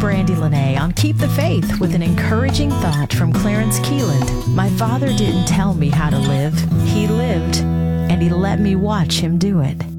Brandy Lene on Keep the Faith with an encouraging thought from Clarence Keeland. My father didn't tell me how to live. He lived, and he let me watch him do it.